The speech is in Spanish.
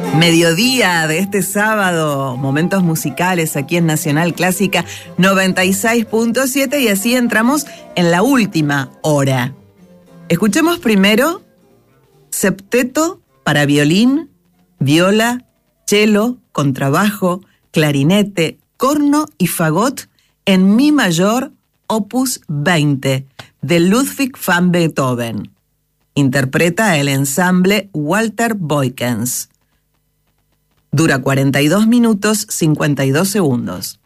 Mediodía de este sábado, momentos musicales aquí en Nacional Clásica 96.7 y así entramos en la última hora. Escuchemos primero septeto para violín, viola, cello, contrabajo, clarinete, corno y fagot en mi mayor opus 20 de Ludwig van Beethoven. Interpreta el ensamble Walter Boykens. Dura 42 minutos 52 segundos.